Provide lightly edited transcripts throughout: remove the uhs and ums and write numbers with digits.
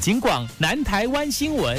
警广南台湾新闻。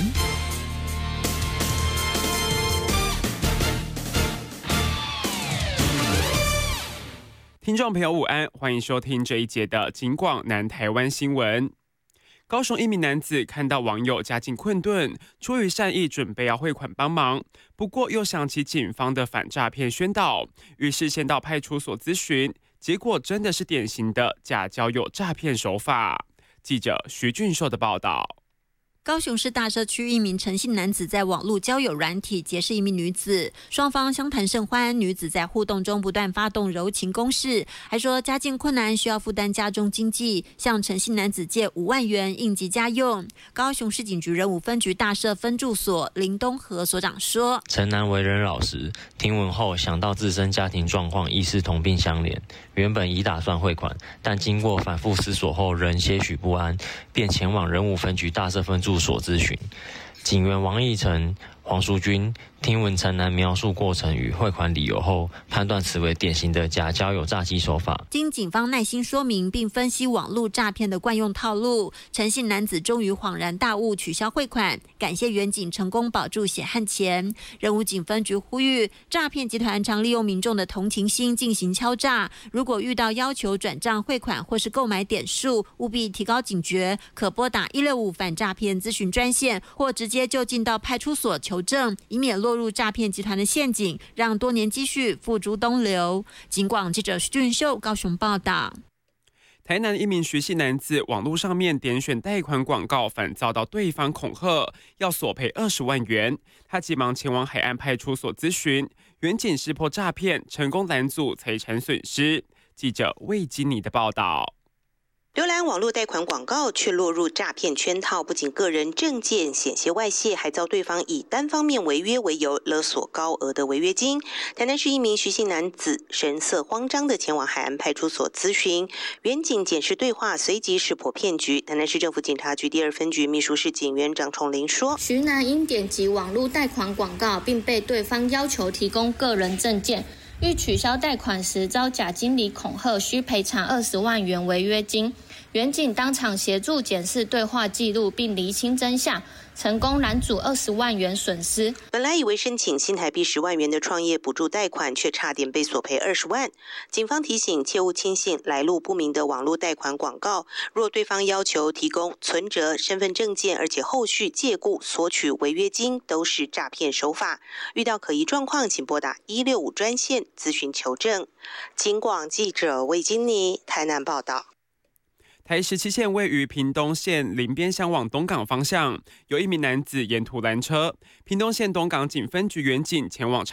听众朋友午安，欢迎收听这一节的警广南台湾新闻。高雄一名男子看到网友家境困顿，出于善意准备要汇款帮忙，不过又想起警方的反诈骗宣导，于是先到派出所咨询，结果真的是典型的假交友诈骗手法。记者徐俊硕的报道。 高雄市大社区一名陈姓男子在网络交友软体结识一名女子，双方相谈甚欢。女子在互动中不断发动柔情攻势，还说家境困难需要负担家中经济，向陈姓男子借5万元应急家用。高雄市警局仁武分局大社分驻所林东和所长说： 陈男为人老实，听闻后想到自身家庭状况亦是同病相怜，原本已打算汇款，但经过反复思索后仍些许不安，便前往仁武分局大社分驻所咨询。警员王义成、黄淑君听闻陈男描述过程与汇款理由后，判断此为典型的假交友诈欺手法。 经警方耐心说明并分析网络诈骗的惯用套路，陈姓男子终于恍然大悟，取消汇款，感谢员警成功保住血汗钱。仁武警分局呼吁，诈骗集团常利用民众的同情心进行敲诈，如果遇到要求转账汇款或是购买点数，务必提高警觉，可拨打165反诈骗咨询专线，或直接就近到派出所求证，以免落入诈骗集团的陷阱，让多年积蓄付诸东流。警广记者徐俊秀高雄报道。 台南一名徐姓男子网络上面点选贷款广告，反遭到对方恐吓，要索赔20万元。他急忙前往海岸派出所咨询，员警识破诈骗，成功拦阻财产损失。记者魏金妮的报道。 浏览网络贷款广告却落入诈骗圈套，不仅个人证件险些外泄，还遭对方以单方面违约为由勒索高额的违约金。台南市一名徐姓男子神色慌张地前往海岸派出所咨询，员警检视对话，随即识破骗局。台南市政府警察局第2分局秘书室警员张崇林说： 徐男因点击网络贷款广告，并被对方要求提供个人证件，欲取消贷款时遭假经理恐吓，需赔偿20万元违约金。员警当场协助检视对话记录，并厘清真相，成功拦阻20万元损失。 本来以为申请新台币10万元的创业补助贷款，却差点被索赔20万。警方提醒，切勿轻信来路不明的网络贷款广告。若对方要求提供存折、身份证件，而且后续借故索取违约金，都是诈骗手法。遇到可疑状况，请拨打165专线咨询求证。警广记者魏金妮台南报道。 台17线位于屏东县林边乡往东港方向，有一名男子沿途拦车，屏东县东港警分局员警前往